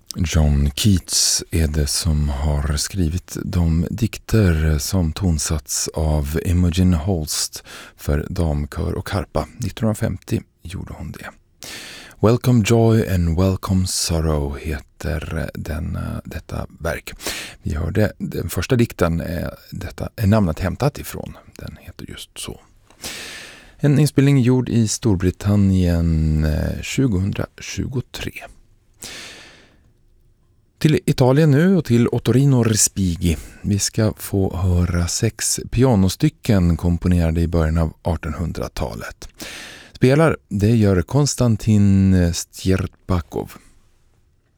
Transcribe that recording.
John Keats är det som har skrivit de dikter som tonsatts av Imogen Holst för damkör och harpa. 1950 gjorde hon det. Welcome Joy and Welcome Sorrow heter detta verk. Vi hörde den första dikten, detta är namnet hämtat ifrån. Den heter just så. En inspelning gjord i Storbritannien 2023. Till Italien nu och till Ottorino Respighi. Vi ska få höra 6 pianostycken komponerade i början av 1800-talet. Spelar, det gör Konstantin Stjertbakov.